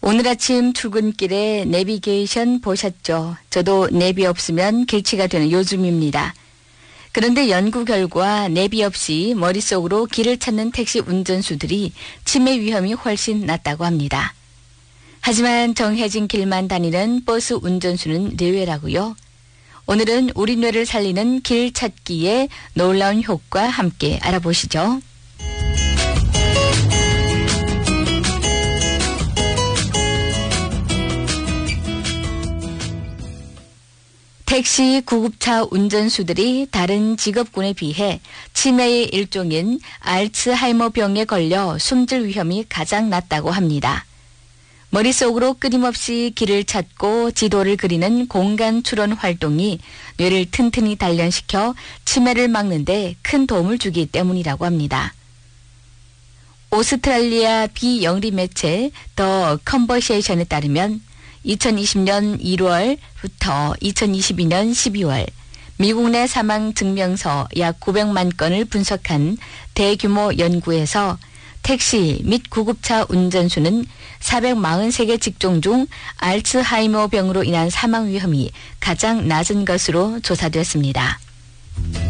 오늘 아침 출근길에 내비게이션 보셨죠? 저도 내비 없으면 길치가 되는 요즘입니다. 그런데 연구 결과 내비 없이 머릿속으로 길을 찾는 택시 운전수들이 치매 위험이 훨씬 낮다고 합니다. 하지만 정해진 길만 다니는 버스 운전수는 예외라고요. 오늘은 우리 뇌를 살리는 길 찾기의 놀라운 효과 함께 알아보시죠. 택시, 구급차 운전수들이 다른 직업군에 비해 치매의 일종인 알츠하이머병에 걸려 숨질 위험이 가장 낮다고 합니다. 머릿속으로 끊임없이 길을 찾고 지도를 그리는 공간 추론 활동이 뇌를 튼튼히 단련시켜 치매를 막는 데 큰 도움을 주기 때문이라고 합니다. 오스트랄리아 비영리 매체 더 컨버세이션에 따르면 2020년 1월부터 2022년 12월 미국 내 사망 증명서 약 900만 건을 분석한 대규모 연구에서 택시 및 구급차 운전수는 443개 직종 중 알츠하이머병으로 인한 사망 위험이 가장 낮은 것으로 조사됐습니다.